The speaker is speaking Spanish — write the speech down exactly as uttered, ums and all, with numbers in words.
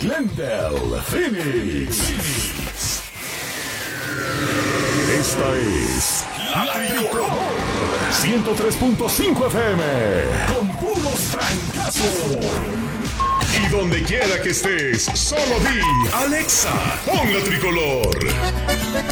Glendale, Phoenix. Esta es La Tricolor ciento tres punto cinco F M con puros francazos. Y donde quiera que estés, solo di Alexa, pon La Tricolor.